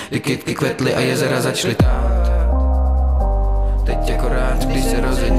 kdy kytky kvetly a jezera začaly tát. Teď akorát, když se rozjedná